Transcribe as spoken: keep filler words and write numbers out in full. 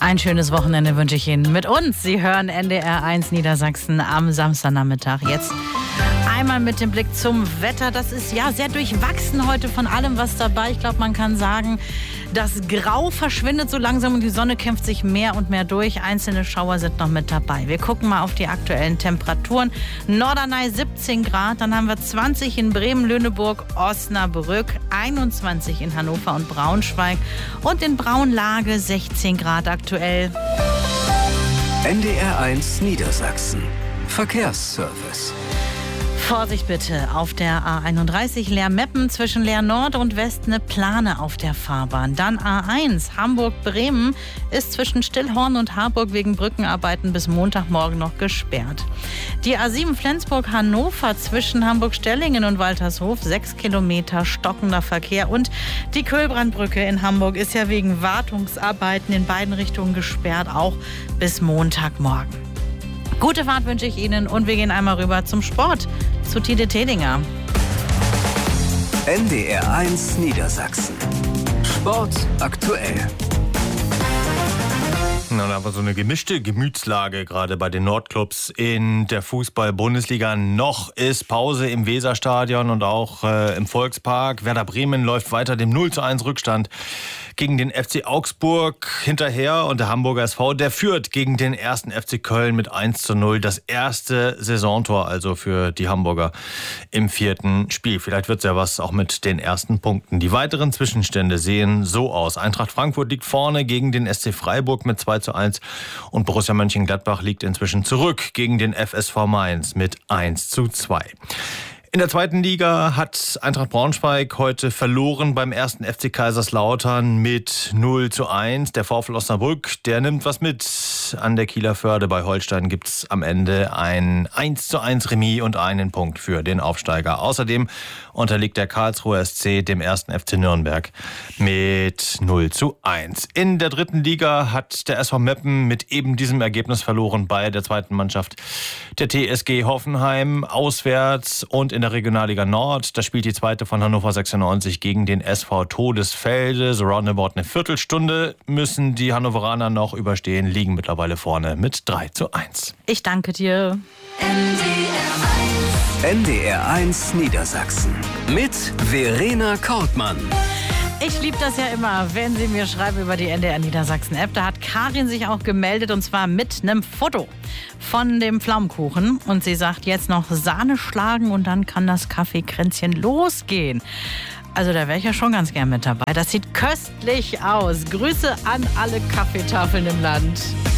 Ein schönes Wochenende wünsche ich Ihnen mit uns. Sie hören N D R eins Niedersachsen am Samstagnachmittag. Jetzt einmal mit dem Blick zum Wetter. Das ist ja sehr durchwachsen heute, von allem was dabei. Ich glaube, man kann sagen, das Grau verschwindet so langsam und die Sonne kämpft sich mehr und mehr durch. Einzelne Schauer sind noch mit dabei. Wir gucken mal auf die aktuellen Temperaturen. Norderney siebzehn Grad, dann haben wir zwanzig in Bremen, Lüneburg, Osnabrück, einundzwanzig in Hannover und Braunschweig und in Braunlage sechzehn Grad aktuell. N D R eins Niedersachsen. Verkehrsservice. Vorsicht bitte, auf der A einunddreißig Leer-Meppen zwischen Leer Nord und West eine Plane auf der Fahrbahn. Dann A eins Hamburg-Bremen ist zwischen Stillhorn und Harburg wegen Brückenarbeiten bis Montagmorgen noch gesperrt. Die A sieben Flensburg-Hannover zwischen Hamburg-Stellingen und Waltershof, sechs Kilometer stockender Verkehr. Und die Köhlbrandbrücke in Hamburg ist ja wegen Wartungsarbeiten in beiden Richtungen gesperrt, auch bis Montagmorgen. Gute Fahrt wünsche ich Ihnen und wir gehen einmal rüber zum Sport, zu Tide Tedinger. N D R eins Niedersachsen. Sport aktuell. Na, aber so eine gemischte Gemütslage gerade bei den Nordclubs in der Fußball-Bundesliga. Noch ist Pause im Weserstadion und auch äh, im Volkspark. Werder Bremen läuft weiter dem null zu eins Rückstand gegen den F C Augsburg hinterher. Und der Hamburger S V, der führt gegen den ersten F C Köln mit eins zu null. Das erste Saisontor also für die Hamburger im vierten Spiel. Vielleicht wird es ja was auch mit den ersten Punkten. Die weiteren Zwischenstände sehen so aus. Eintracht Frankfurt liegt vorne gegen den S C Freiburg mit zwei zu eins und Borussia Mönchengladbach liegt inzwischen zurück gegen den F S V Mainz mit eins zu zwei. In der zweiten Liga hat Eintracht Braunschweig heute verloren beim ersten F C Kaiserslautern mit null zu eins. Der VfL Osnabrück, der nimmt was mit. An der Kieler Förde bei Holstein gibt es am Ende ein eins zu eins Remis und einen Punkt für den Aufsteiger. Außerdem unterliegt der Karlsruher S C dem ersten F C Nürnberg mit null zu eins. In der dritten Liga hat der S V Meppen mit eben diesem Ergebnis verloren bei der zweiten Mannschaft der T S G Hoffenheim auswärts. Und in der Regionalliga Nord, da spielt die zweite von Hannover sechsundneunzig gegen den S V Todesfelde. So roundabout eine Viertelstunde müssen die Hannoveraner noch überstehen, liegen mittlerweile vorne mit drei zu eins. Ich danke dir. N D R eins Niedersachsen mit Verena Kortmann. Ich liebe das ja immer, wenn Sie mir schreiben über die N D R Niedersachsen App. Da hat Karin sich auch gemeldet und zwar mit einem Foto von dem Pflaumenkuchen. Und sie sagt, jetzt noch Sahne schlagen und dann kann das Kaffeekränzchen losgehen. Also da wäre ich ja schon ganz gern mit dabei. Das sieht köstlich aus. Grüße an alle Kaffeetafeln im Land.